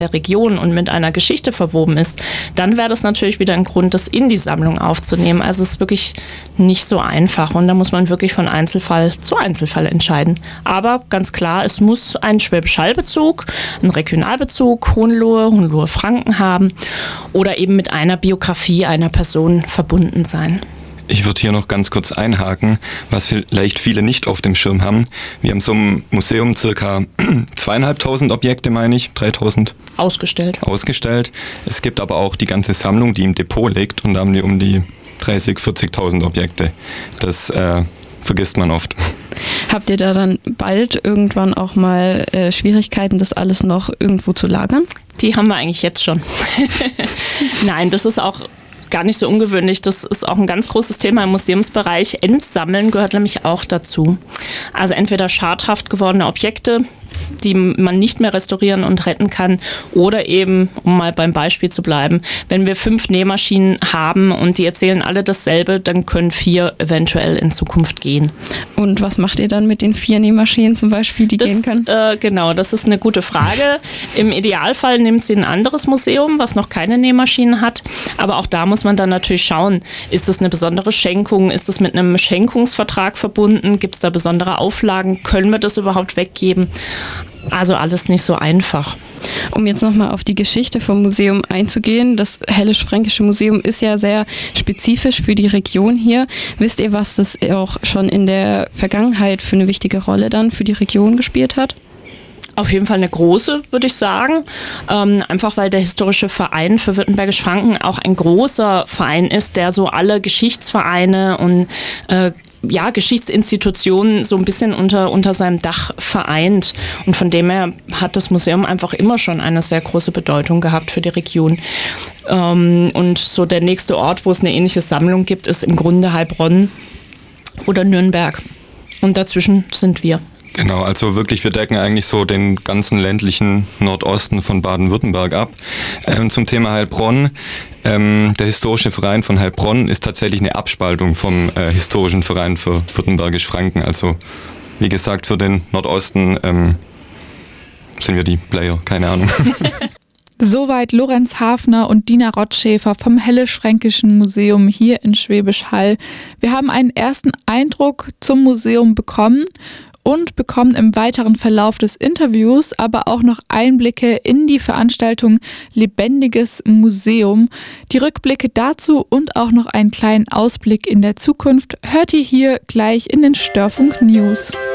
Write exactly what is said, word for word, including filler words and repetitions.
der Region und mit einer Geschichte verwoben ist, dann wäre das natürlich wieder ein Grund, das in die Sammlung aufzunehmen. Also es ist wirklich nicht so einfach und da muss man wirklich von Einzelfall zu Einzelfall entscheiden. Aber ganz klar, es muss einen Schwäbisch Hall-Bezug, einen Regionalbezug, Hohenlohe, Hohenlohe-Franken haben oder eben mit einer Biografie einer Person verbunden sein. Ich würde hier noch ganz kurz einhaken, was vielleicht viele nicht auf dem Schirm haben. Wir haben so im Museum circa zweieinhalbtausend Objekte, meine ich, dreitausend. Ausgestellt. Ausgestellt. Es gibt aber auch die ganze Sammlung, die im Depot liegt und da haben wir um die dreißig, vierzigtausend Objekte. Das äh, vergisst man oft. Habt ihr da dann bald irgendwann auch mal äh, Schwierigkeiten, das alles noch irgendwo zu lagern? Die haben wir eigentlich jetzt schon. Nein, das ist auch gar nicht so ungewöhnlich. Das ist auch ein ganz großes Thema im Museumsbereich. Entsammeln gehört nämlich auch dazu. Also entweder schadhaft gewordene Objekte, die man nicht mehr restaurieren und retten kann, oder eben, um mal beim Beispiel zu bleiben, wenn wir fünf Nähmaschinen haben und die erzählen alle dasselbe, dann können vier eventuell in Zukunft gehen. Und was macht ihr dann mit den vier Nähmaschinen zum Beispiel, die das, gehen können? Äh, genau, das ist eine gute Frage. Im Idealfall nimmt sie ein anderes Museum, was noch keine Nähmaschinen hat. Aber auch da muss man dann natürlich schauen, ist das eine besondere Schenkung, ist das mit einem Schenkungsvertrag verbunden, gibt es da besondere Auflagen, können wir das überhaupt weggeben? Also alles nicht so einfach. Um jetzt nochmal auf die Geschichte vom Museum einzugehen, das Hällisch-Fränkische Museum ist ja sehr spezifisch für die Region hier. Wisst ihr, was das auch schon in der Vergangenheit für eine wichtige Rolle dann für die Region gespielt hat? Auf jeden Fall eine große, würde ich sagen. Ähm, einfach weil der Historische Verein für Württembergisch-Franken auch ein großer Verein ist, der so alle Geschichtsvereine und äh, ja, Geschichtsinstitutionen so ein bisschen unter, unter seinem Dach vereint. Und von dem her hat das Museum einfach immer schon eine sehr große Bedeutung gehabt für die Region. Ähm, und so der nächste Ort, wo es eine ähnliche Sammlung gibt, ist im Grunde Heilbronn oder Nürnberg. Und dazwischen sind wir. Genau, also wirklich, wir decken eigentlich so den ganzen ländlichen Nordosten von Baden-Württemberg ab. Äh, und zum Thema Heilbronn, ähm, der Historische Verein von Heilbronn ist tatsächlich eine Abspaltung vom äh, Historischen Verein für Württembergisch-Franken. Also wie gesagt, für den Nordosten ähm, sind wir die Player, keine Ahnung. Soweit Lorenz Hafner und Dina Rottschäfer vom Hällisch-Fränkischen Museum hier in Schwäbisch Hall. Wir haben einen ersten Eindruck zum Museum bekommen und bekommen im weiteren Verlauf des Interviews aber auch noch Einblicke in die Veranstaltung Lebendiges Museum. Die Rückblicke dazu und auch noch einen kleinen Ausblick in der Zukunft hört ihr hier gleich in den Störfunk News.